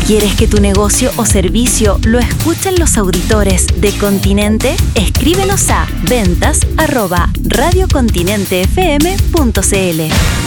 ¿Quieres que tu negocio o servicio lo escuchen los auditores de Continente? Escríbenos a ventas@radiocontinentefm.cl.